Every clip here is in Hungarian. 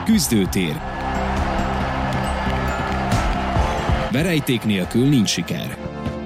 Küzdőtér. Verejték nélkül nincs siker.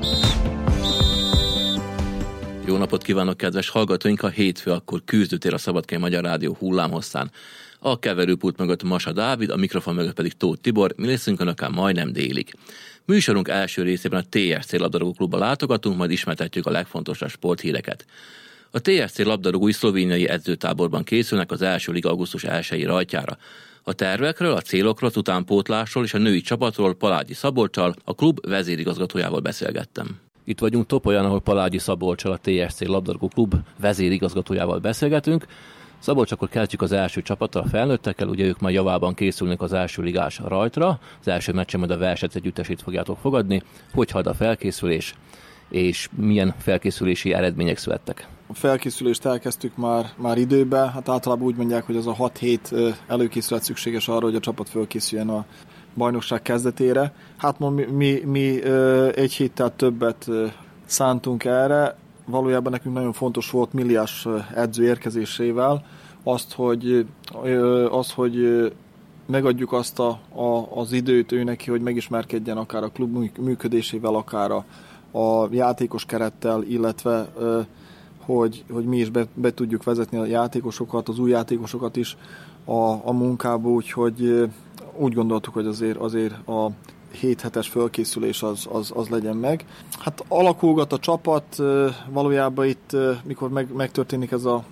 Jó napot kívánok, kedves hallgatóink! A hétfő akkor Küzdőtér a Szabadkai Magyar Rádió hullámhosszán. A keverőpult mögött Masa Dávid, a mikrofon mögött pedig Tóth Tibor, mi leszünk önökkel majdnem délig. Műsorunk első részében a TSC labdarúgó klubba látogatunk, majd ismertetjük a legfontosabb sporthíreket. A TSC labdarúgói szlovéniai edzőtáborban készülnek az első liga augusztus 1-i rajtjára. A tervekről, a célokról, az utánpótlásról és a női csapatról Palágyi Szabolccsal, a klub vezérigazgatójával beszélgettem. Itt vagyunk Topolyán, ahol Palágyi Szabolccsal, a TSC labdarúgó klub vezérigazgatójával beszélgetünk. Szabolcs, akkor kezdjük az első csapattal, a felnőttekkel, ugye ők már javában készülnek az első ligás rajtra, az első meccsen majd a Versec együttesét fogjátok fogadni. Hogy halad a felkészülés, és milyen felkészülési eredmények születtek? A felkészülést elkezdtük már időben, hát általában úgy mondják, hogy az a 6 hét előkészület szükséges arra, hogy a csapat felkészüljen a bajnokság kezdetére. Hát mi egy héttel többet szántunk erre. Valójában nekünk nagyon fontos volt Miliás edző érkezésével azt, hogy megadjuk azt az időt ő neki, hogy megismerkedjen akár a klub működésével, akár a játékos kerettel, illetve hogy mi is be tudjuk vezetni a játékosokat, az új játékosokat is a munkába, úgyhogy úgy gondoltuk, hogy azért a 7 hetes fölkészülés az legyen meg. Hát alakulgat a csapat, valójában itt, mikor megtörténik ez a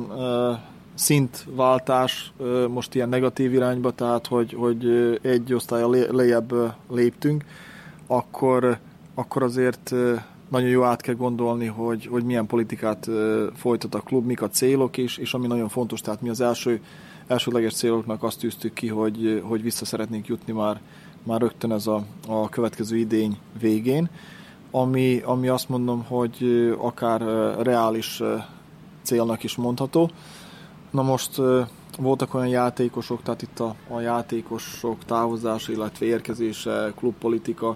szintváltás, most ilyen negatív irányba, tehát hogy egy osztállyal lejjebb léptünk, akkor azért nagyon jó át kell gondolni, hogy milyen politikát folytat a klub, mik a célok is, és ami nagyon fontos, tehát mi az elsőleges céloknak azt tűztük ki, hogy vissza szeretnénk jutni már rögtön ez a következő idény végén, ami azt mondom, hogy akár reális célnak is mondható. Na most voltak olyan játékosok, tehát itt a játékosok távozása, illetve érkezése, klubpolitika,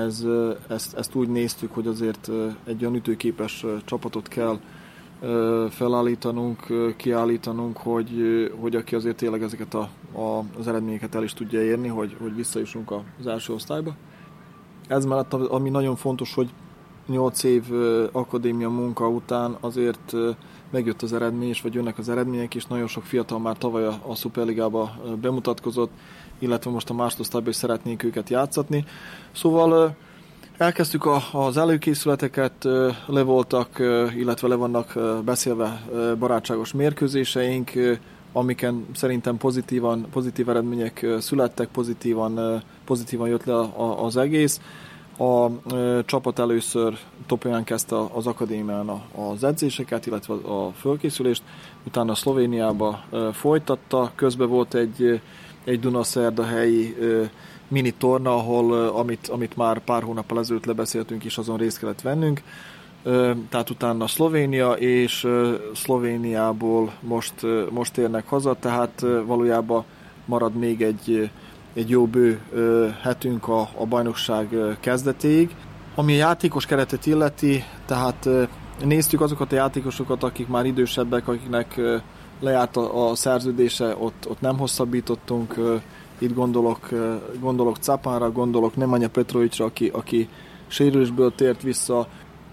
ezt úgy néztük, hogy azért egy olyan ütőképes csapatot kell felállítanunk, kiállítanunk, hogy aki azért tényleg ezeket az eredményeket el is tudja érni, hogy visszajussunk az első osztályba. Ez mellett, ami nagyon fontos, hogy 8 év akadémia munka után azért megjött az eredmény, vagy jönnek az eredmények, és nagyon sok fiatal már tavaly a Szuperligába bemutatkozott, illetve most a másodosztályban is szeretnénk őket játszatni. Szóval elkezdtük az előkészületeket, le voltak, illetve le vannak beszélve barátságos mérkőzéseink, amiken szerintem pozitív eredmények születtek, pozitívan jött le az egész. A csapat először Topolyán kezdte az akadémián az edzéseket, illetve a fölkészülést, utána Szlovéniába folytatta, közben volt egy Dunaszerdahelyi mini torna, ahol amit már pár hónappal ezelőtt lebeszéltünk is, azon részt kellett vennünk. Tehát utána Szlovénia, és Szlovéniából most érnek haza, tehát valójában marad még egy jó bő hetünk a bajnokság kezdetéig. Ami a játékos keretet illeti, tehát néztük azokat a játékosokat, akik már idősebbek, akiknek lejárt a szerződése, ott nem hosszabbítottunk. Itt gondolok Capánra, gondolok Nemanja Petrovicsra, aki sérülésből tért vissza.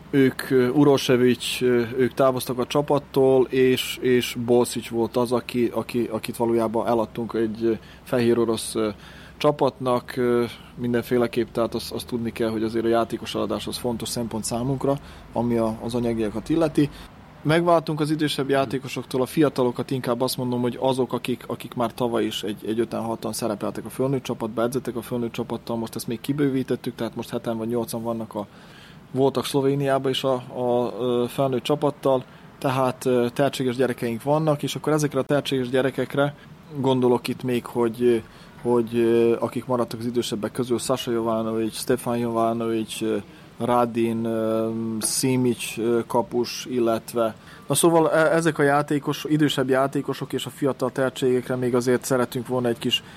Ők távoztak a csapattól, és Bolszics volt az, akit valójában eladtunk egy fehér orosz csapatnak. Mindenféleképp, tehát azt tudni kell, hogy azért a játékos eladás az fontos szempont számunkra, ami az anyagiakat illeti. Megváltunk az idősebb játékosoktól, a fiatalokat inkább azt mondom, hogy azok, akik már tavaly is egy 5-6-an szerepeltek a fölnőtt csapatba, edzettek a fölnőtt csapattal, most ezt még kibővítettük, tehát most 7 vagy 8-an voltak Szlovéniában is a felnőtt csapattal, tehát tehetséges gyerekeink vannak, és akkor ezekre a tehetséges gyerekekre gondolok itt még, hogy akik maradtak az idősebbek közül, Sasa Jovanovic, Stefan Jovanovic, Radin, Simic kapus, illetve... Na szóval ezek a idősebb játékosok és a fiatal tehetségekre még azért szeretünk volna egy kis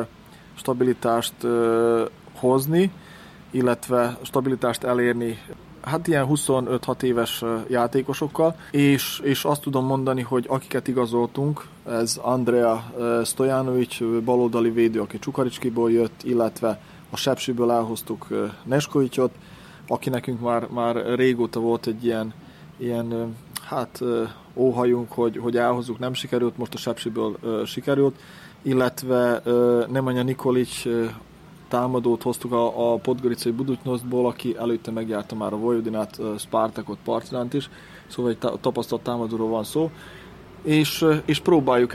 stabilitást hozni, illetve stabilitást elérni hát ilyen 25-6 éves játékosokkal, és azt tudom mondani, hogy akiket igazoltunk, ez Andrea Stojanovic, baloldali védő, aki Csukaricskiból jött, illetve a Sepsiből elhoztuk Neskovicsot, aki nekünk már régóta volt egy ilyen óhajunk, hogy elhozzuk, nem sikerült, most a Sepsiből sikerült, illetve Nemanja Nikolic támadót hoztuk a podgoricai Budućnostból, aki előtte megjárta már a Vojvodinát, Spartakot, Partizánt is, szóval egy tapasztalt támadóról van szó, és próbáljuk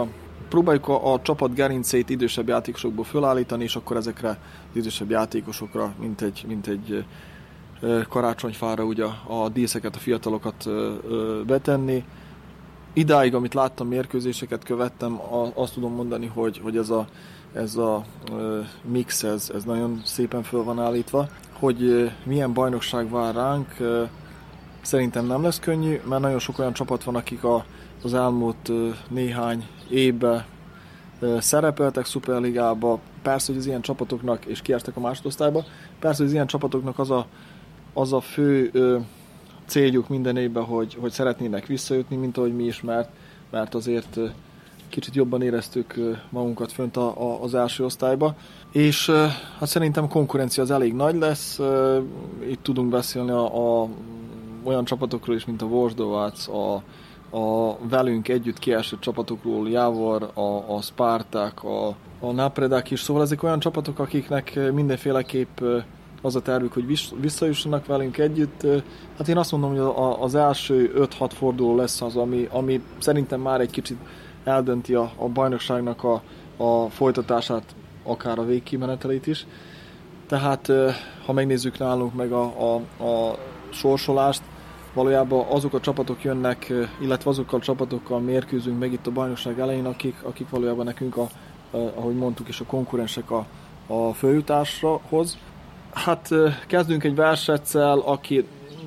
a csapat gerincét idősebb játékosokból fölállítani, és akkor ezekre az idősebb játékosokra, mint egy karácsonyfára ugye a díszeket, a fiatalokat betenni. Idáig, amit láttam, mérkőzéseket követtem, azt tudom mondani, hogy ez a mix, ez nagyon szépen föl van állítva. Hogy milyen bajnokság vár ránk, szerintem nem lesz könnyű, mert nagyon sok olyan csapat van, akik az elmúlt néhány évben szerepeltek Szuperligába. Persze, hogy az ilyen csapatoknak, és kiestek a másodosztályba, persze, hogy az ilyen csapatoknak az a fő céljuk minden évben, hogy szeretnének visszajutni, mint ahogy mi is, mert azért kicsit jobban éreztük magunkat fönt az első osztályba. És hát szerintem a konkurencia az elég nagy lesz. Itt tudunk beszélni olyan csapatokról is, mint a Vosdovác, a velünk együtt kiesett csapatokról, Javor, a Spartak, a Napredák is. Szóval ezek olyan csapatok, akiknek mindenféleképp az a tervük, hogy visszajussanak velünk együtt. Hát én azt mondom, hogy az első 5-6 forduló lesz az, ami szerintem már egy kicsit eldönti a bajnokságnak a folytatását, akár a végkimenetelét is. Tehát ha megnézzük nálunk meg a sorsolást, valójában azok a csapatok jönnek, illetve azokkal a csapatokkal mérkőzünk meg itt a bajnokság elején, akik valójában nekünk, ahogy mondtuk is, a konkurensek a följutáshoz. Hát kezdünk egy Versecel, aki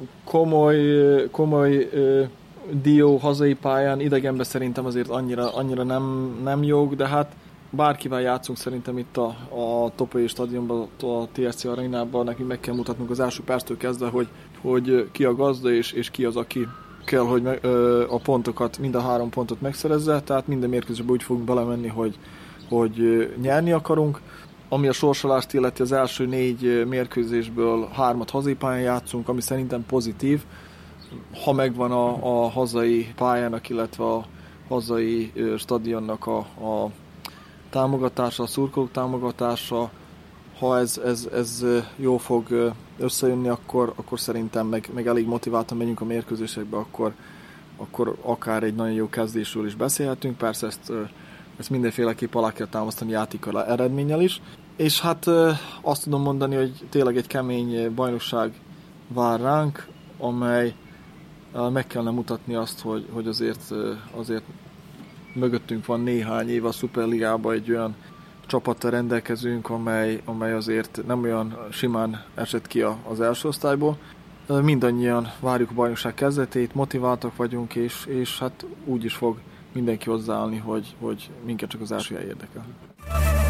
komoly dió hazai pályán, idegenben szerintem azért annyira nem jók, de hát bárkivel játszunk szerintem itt a Topoly stadionban, a TSC arénában, nekünk meg kell mutatnunk az első perctől kezdve, hogy ki a gazda, és ki az, aki kell, hogy a pontokat, mind a 3 pontot megszerezze, tehát minden mérkőzésben úgy fogunk belemenni, hogy nyerni akarunk. Ami a sorsolást illeti, az első 4 mérkőzésből 3-at hazai pályán játszunk, ami szerintem pozitív. Ha megvan a hazai pályának, illetve a hazai stadionnak a támogatása, a szurkolók támogatása, ha ez jó fog összejönni, akkor szerintem meg elég motiváltan megyünk a mérkőzésekbe, akkor akár egy nagyon jó kezdésről is beszélhetünk. Persze ezt mindenféleképp alá kell támasztani játékkal, eredménnyel is. És hát azt tudom mondani, hogy tényleg egy kemény bajnokság vár ránk, amely meg kellene mutatni azt, hogy azért mögöttünk van néhány év a Szuperligában, egy olyan csapattal rendelkezünk, amely azért nem olyan simán esett ki az első osztályból. Mindannyian várjuk a bajnokság kezdetét, motiváltak vagyunk, és hát úgy is fog mindenki hozzáállni, hogy minket csak az első hely érdekel.